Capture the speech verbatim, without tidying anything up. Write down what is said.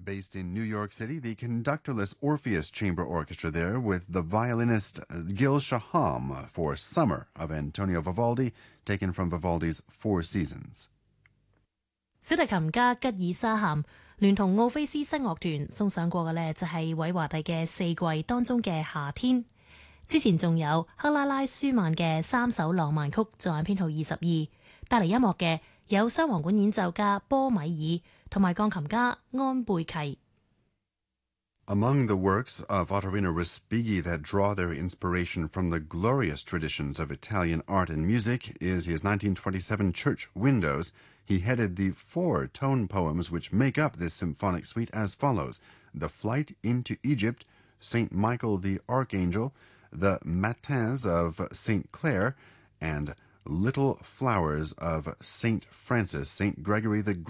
Based in New York City, the conductorless Orpheus Chamber Orchestra there with the violinist Gil Shaham for Summer of Antonio Vivaldi, taken from Vivaldi's Four Seasons. 小提琴家吉爾沙咸聯同奧菲斯室樂團送上過嘅呢，就係韋華第嘅四季當中嘅夏天。之前仲有克拉拉舒曼嘅三首浪漫曲，作品編號二十二，帶嚟音樂嘅有雙簧管演奏家波米爾同埋鋼琴家安貝契。 Among the works of Ottorino Respighi that draw their inspiration from the glorious traditions of Italian art and music is his nineteen twenty-seven Church Windows. He headed the four tone poems which make up this symphonic suite as follows: The Flight into Egypt, Saint Michael the Archangel, The Matins of Saint Clare, and Little Flowers of Saint Francis, Saint Gregory the